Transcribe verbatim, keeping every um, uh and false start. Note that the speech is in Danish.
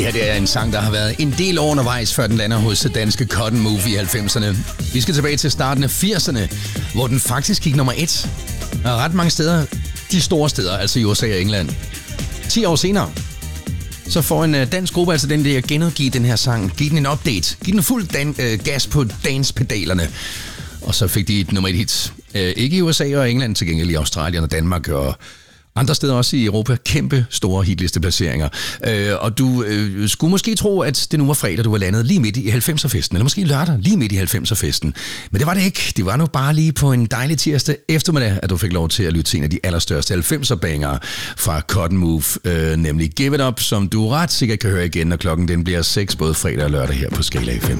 Det her det er en sang, der har været en del år undervejs, før den lander hos det danske Cotton Move i halvfemserne. Vi skal tilbage til starten af firserne, hvor den faktisk gik nummer et. Og ret mange steder, de store steder, altså i U S A og England. ti år senere, så får en dansk gruppe altså den der at genudgive den her sang. Giv den en update. Giv den fuld dan- øh, gas på dance-pedalerne. Og så fik de et nummer et hit. Øh, ikke i U S A og England, til gengæld i Australien og Danmark og andre steder også i Europa. Kæmpe store hitlisteplaceringer. Øh, og du øh, skulle måske tro, at det nu var fredag, du var landet lige midt i halvfemser-festen. Eller måske lørdag, lige midt i halvfemser-festen. Men det var det ikke. Det var nu bare lige på en dejlig tirsdag eftermiddag, at du fik lov til at lytte til en af de allerstørste halvfemser-bangere fra Cotton Move. Øh, nemlig Give It Up, som du ret sikkert kan høre igen, når klokken den bliver seks, både fredag og lørdag her på Skala F M.